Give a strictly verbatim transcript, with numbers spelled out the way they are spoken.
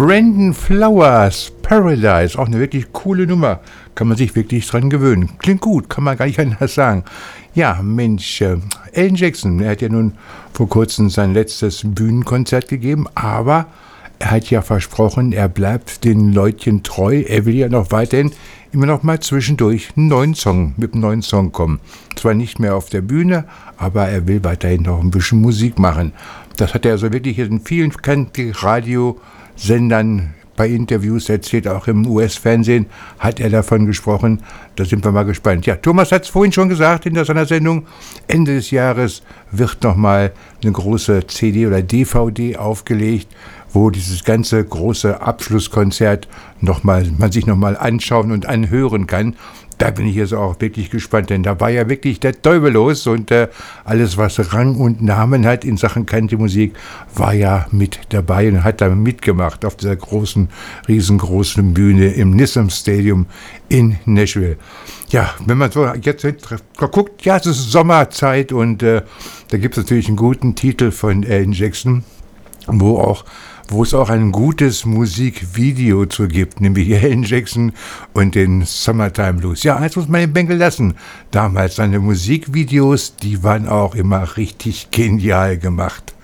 Brandon Flowers, Paradise, auch eine wirklich coole Nummer. Kann man sich wirklich dran gewöhnen. Klingt gut, kann man gar nicht anders sagen. Ja, Mensch, äh, Alan Jackson, er hat ja nun vor kurzem sein letztes Bühnenkonzert gegeben, aber er hat ja versprochen, er bleibt den Leutchen treu. Er will ja noch weiterhin immer noch mal zwischendurch einen neuen Song, mit einem neuen Song kommen. Zwar nicht mehr auf der Bühne, aber er will weiterhin noch ein bisschen Musik machen. Das hat er also wirklich in vielen Radiosendern bei Interviews erzählt, auch im U S-Fernsehen hat er davon gesprochen. Da sind wir mal gespannt. Ja, Thomas hat es vorhin schon gesagt in seiner Sendung, Ende des Jahres wird nochmal eine große C D oder D V D aufgelegt, wo dieses ganze große Abschlusskonzert noch mal, man sich nochmal anschauen und anhören kann. Da bin ich jetzt auch wirklich gespannt, denn da war ja wirklich der Teufel los und äh, alles, was Rang und Namen hat in Sachen Country-Musik, war ja mit dabei und hat da mitgemacht auf dieser großen, riesengroßen Bühne im Nissan Stadium in Nashville. Ja, wenn man so jetzt guckt, ja, es ist Sommerzeit und äh, da gibt es natürlich einen guten Titel von Alan Jackson, wo auch wo es auch ein gutes Musikvideo zu gibt, nämlich Alan Jackson und den Summertime Blues. Ja, eins muss man im Bänkel lassen. Damals seine Musikvideos, die waren auch immer richtig genial gemacht.